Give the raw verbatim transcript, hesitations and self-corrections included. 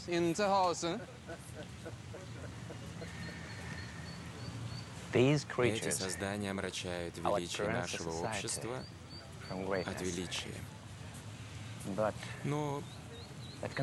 in the house. These Эти creatures создания омрачают are what величие prevents нашего society общества from от greatness. величия. But Но